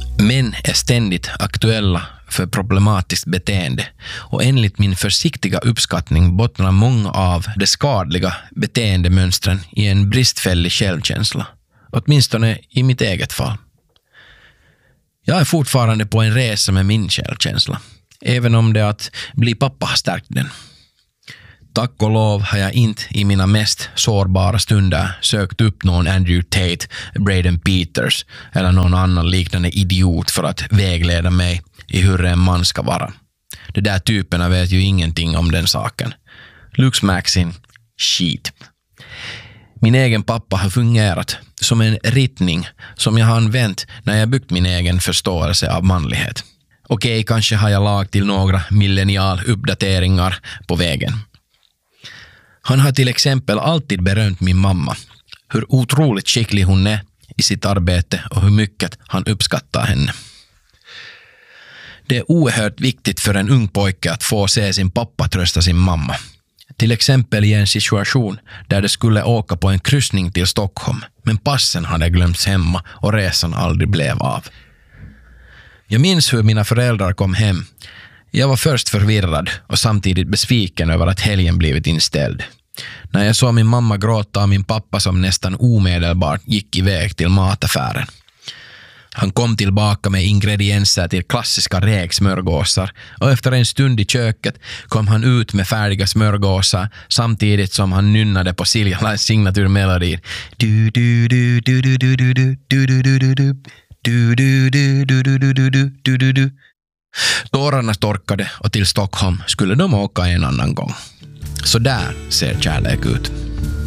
Män är ständigt aktuella för problematiskt beteende och enligt min försiktiga uppskattning bottnar många av de skadliga beteendemönstren i en bristfällig självkänsla, åtminstone i mitt eget fall. Jag är fortfarande på en resa med min självkänsla, även om det att bli pappa har stärkt den. Tack och lov har jag inte i mina mest sårbara stunder sökt upp någon Andrew Tate, Braden Peters eller någon annan liknande idiot för att vägleda mig i hur en man ska vara. De där typerna vet ju ingenting om den saken. Lux Maxin, shit. Min egen pappa har fungerat som en ritning som jag har använt när jag byggt min egen förståelse av manlighet. Okej, kanske har jag lag till några millennial-uppdateringar på vägen. Han har till exempel alltid berömt min mamma, hur otroligt skicklig hon är i sitt arbete och hur mycket han uppskattar henne. Det är oerhört viktigt för en ung pojke att få se sin pappa trösta sin mamma. Till exempel i en situation där de skulle åka på en kryssning till Stockholm, men passen hade glömts hemma och resan aldrig blev av. Jag minns hur mina föräldrar kom hem. Jag var först förvirrad och samtidigt besviken över att helgen blivit inställd. När jag såg min mamma gråta och min pappa som nästan omedelbart gick iväg till mataffären. Han kom tillbaka med ingredienser till klassiska räksmörgåsar och efter en stund i köket kom han ut med färdiga smörgåsar samtidigt som han nynnade på Silja Lines signaturmelodin. Du du du du du du du du du du du du du du du du du du du du. Tårarna torkade och till Stockholm skulle de åka en annan gång. Så där ser kärlek ut.